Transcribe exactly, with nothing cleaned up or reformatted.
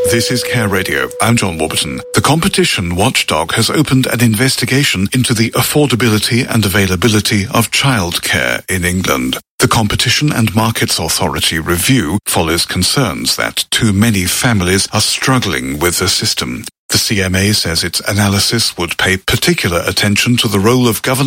This is Care Radio. I'm John Warburton. The competition watchdog has opened an investigation into the affordability and availability of childcare in England. The Competition and Markets Authority review follows concerns that too many families are struggling with the system. The C M A says its analysis would pay particular attention to the role of government